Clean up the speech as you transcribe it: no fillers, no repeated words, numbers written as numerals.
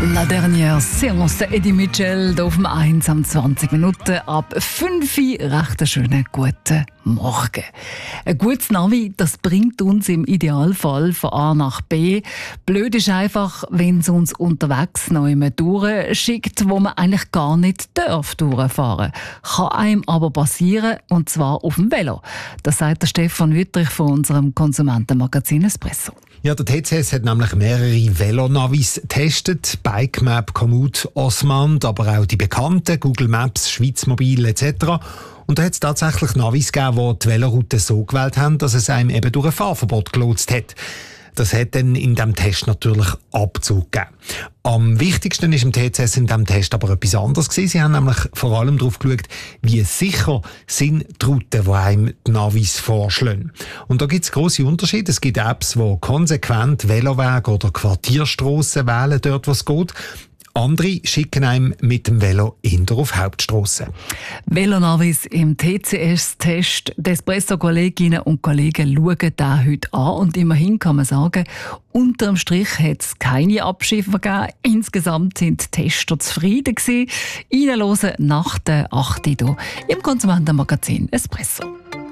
La dernière séance, Eddie Mitchell hier auf dem 1 am 20 Minuten ab 5 Uhr. Recht einen schönen guten Morgen. Ein gutes Navi, das bringt uns im Idealfall von A nach B. Blöd ist einfach, wenn es uns unterwegs noch immer durchschickt, wo man eigentlich gar nicht durchfahren darf. Kann einem aber passieren, und zwar auf dem Velo. Das sagt der Stefan Wüttrich von unserem Konsumentenmagazin Espresso. Ja, der TCS hat nämlich mehrere Velonavis getestet. Bikemap, Komoot, Osmand, aber auch die bekannten, Google Maps, Schweiz Mobil etc. Und da hat es tatsächlich Navis gegeben, die die Veloroute so gewählt haben, dass es einem eben durch ein Fahrverbot gelotst hat. Das hat dann in diesem Test natürlich Abzug gegeben. Am wichtigsten ist im TCS in diesem Test aber etwas anderes gewesen. Sie haben nämlich vor allem darauf geschaut, wie sicher sind die Routen, die einem die Navis vorschlagen. Und da gibt es grosse Unterschiede. Es gibt Apps, die konsequent Velowege oder Quartierstrassen wählen, dort wo es geht. Andere schicken einem mit dem Velo eher auf Hauptstrassen. Velonavis im TCS-Test. Die Espresso-Kolleginnen und Kollegen schauen den heute an. Und immerhin kann man sagen, unterm Strich hat es keine Abschiffer gegeben. Insgesamt sind die Tester zufrieden gewesen. Reinhören nach der 8 Uhr hier im Konsumentenmagazin Espresso.